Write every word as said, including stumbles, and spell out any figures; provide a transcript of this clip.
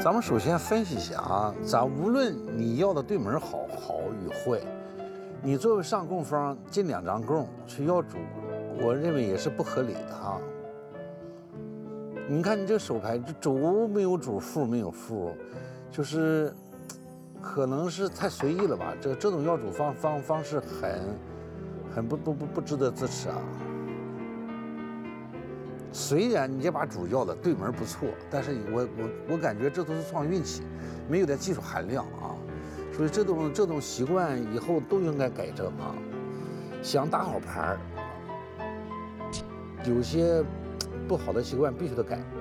咱们首先分析一下啊，咱无论你要的对门好好与坏，你作为上供方进两张供去要主，我认为也是不合理的哈。你看你这个手牌，这主没有主，副没有副，就是可能是太随意了吧？这这种要主方方方式很很不不不不值得支持啊。虽然你这把主要的对门不错，但是我我我感觉这都是撞运气，没有点技术含量啊。所以这种这种习惯以后都应该改正啊。想打好牌儿，有些不好的习惯必须得改。